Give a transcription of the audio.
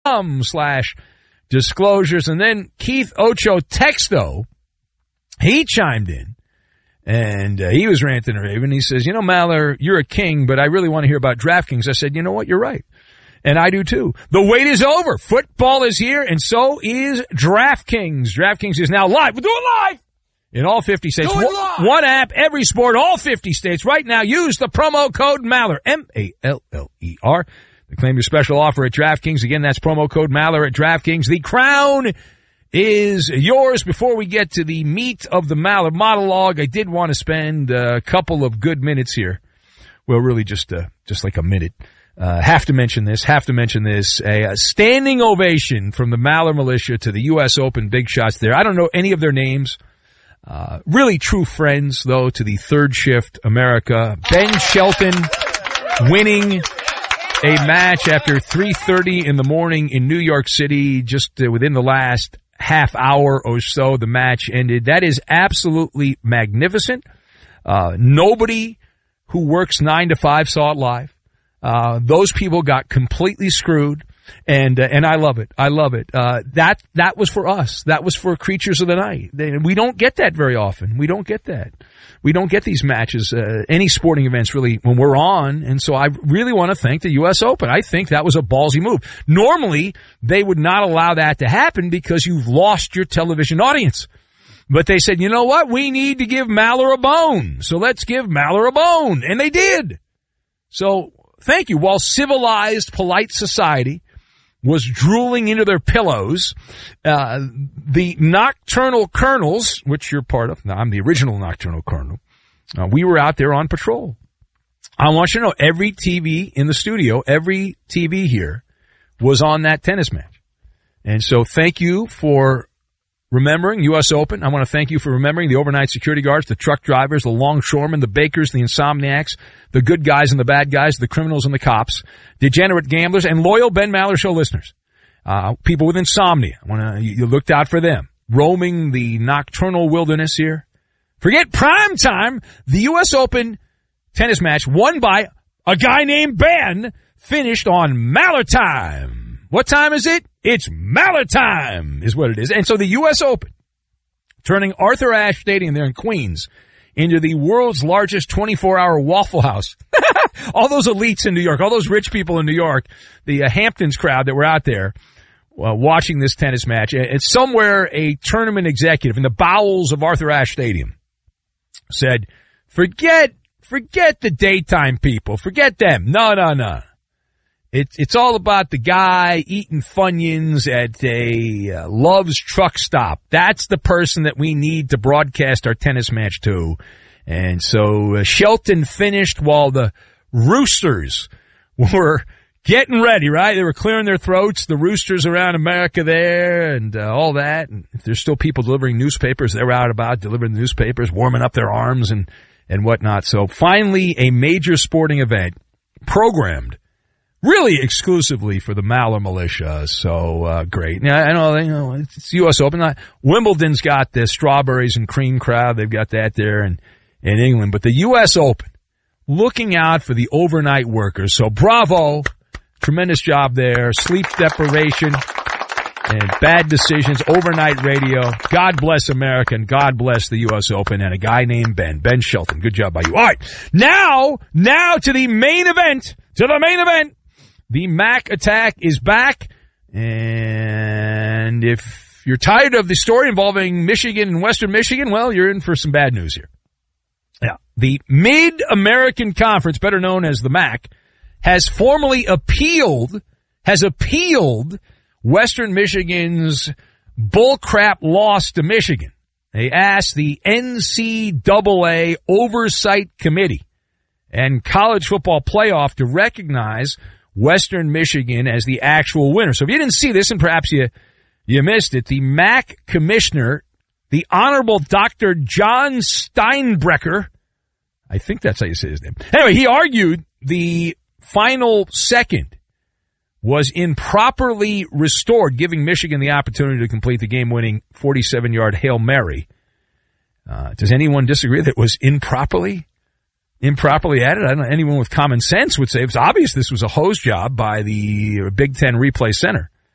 disclosures. And then Keith Ocho Texto, he chimed in, and he was ranting and raving. He says, Maller, you're a king, but I really want to hear about DraftKings. I said, you know what? You're right. And I do too. The wait is over. Football is here, and so is DraftKings. DraftKings is now live. We're doing live in all 50 states. One app, every sport, all 50 states. Right now, use the promo code Maller, M-A-L-L-E-R, to claim your special offer at DraftKings. Again, that's promo code Maller at DraftKings. The crown is yours. Before we get to the meat of the Maller monologue, I did want to spend a couple of good minutes here. Well, really just like a minute. Have to mention this. A standing ovation from the Maller Militia to the U.S. Open big shots there. I don't know any of their names. Really true friends, though, to the Third Shift America. Ben Shelton winning a match after 3:30 in the morning in New York City. Just within the last half hour or so, the match ended. That is absolutely magnificent. Nobody who works 9 to 5 saw it live. Those people got completely screwed, and I love it. That was for us. That was for Creatures of the Night. We don't get that very often. We don't get that. We don't get these matches, any sporting events really, when we're on, and so I really want to thank the U.S. Open. I think that was a ballsy move. Normally, they would not allow that to happen because you've lost your television audience. But they said, you know what? We need to give Maller a bone. So let's give Maller a bone. And they did. So thank you. While civilized, polite society was drooling into their pillows, the Nocturnal Colonels, which you're part of, now I'm the original Nocturnal Colonel, we were out there on patrol. I want you to know every TV in the studio, every TV here was on that tennis match. And so thank you for remembering U.S. Open. I want to thank you for remembering the overnight security guards, the truck drivers, the longshoremen, the bakers, the insomniacs, the good guys and the bad guys, the criminals and the cops, degenerate gamblers, and loyal Ben Maller Show listeners. People with insomnia. You looked out for them. Roaming the nocturnal wilderness here. Forget prime time. The U.S. Open tennis match won by a guy named Ben finished on Maller time. What time is it? It's Maller time is what it is. And so the U.S. Open, turning Arthur Ashe Stadium there in Queens into the world's largest 24-hour Waffle House. All those elites in New York, all those rich people in New York, the Hamptons crowd that were out there watching this tennis match. It's somewhere a tournament executive in the bowels of Arthur Ashe Stadium said, forget the daytime people. Forget them. No. It's all about the guy eating Funyuns at a Love's truck stop. That's the person that we need to broadcast our tennis match to. And so Shelton finished while the Roosters were getting ready, right? They were clearing their throats, the Roosters around America there and all that. And if there's still people delivering newspapers, they were out about delivering the newspapers, warming up their arms and whatnot. So finally a major sporting event programmed really exclusively for the Maller Militia. So, great. Now, I know, it's U.S. Open. Wimbledon's got the strawberries and cream crowd. They've got that there in England. But the U.S. Open, looking out for the overnight workers. So, bravo. Tremendous job there. Sleep deprivation and bad decisions. Overnight radio. God bless America and God bless the U.S. Open and a guy named Ben Shelton. Good job by you. All right. Now to the main event. The Mac attack is back, and if you're tired of the story involving Michigan and Western Michigan, well, you're in for some bad news here. Yeah, the Mid-American Conference, better known as the MAC, has formally appealed Western Michigan's bullcrap loss to Michigan. They asked the NCAA Oversight Committee and College Football Playoff to recognize Western Michigan as the actual winner. So if you didn't see this, and perhaps you missed it, the MAC commissioner, the Honorable Dr. John Steinbrecher, I think that's how you say his name. Anyway, he argued the final second was improperly restored, giving Michigan the opportunity to complete the game-winning 47-yard Hail Mary. Does anyone disagree that it was improperly added? I don't know. Anyone with common sense would say it's obvious this was a hose job by the Big Ten Replay Center.